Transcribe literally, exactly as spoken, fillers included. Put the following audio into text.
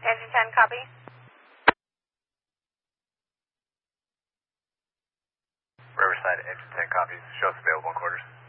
Engine ten, copy. Riverside, engine ten copies. Show us available in quarters.